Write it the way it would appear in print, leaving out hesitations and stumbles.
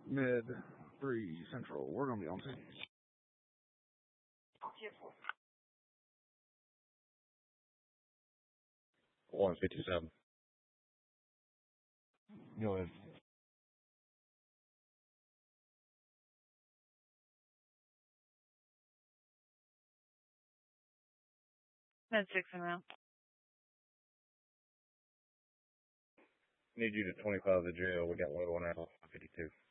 Mid 3 Central. We're going to be on scene. 157. Go ahead. Med 6 and out. Need you to 25 the jail. We got low on that 52.